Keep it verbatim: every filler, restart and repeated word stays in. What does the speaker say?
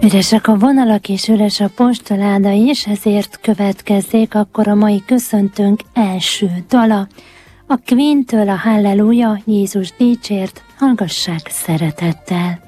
Üresek a vonalak és üres a postaláda is, ezért következzék akkor a mai köszöntőnk első dala. A Queen-től a Halleluja, Jézus dicsért, hallgassák szeretettel.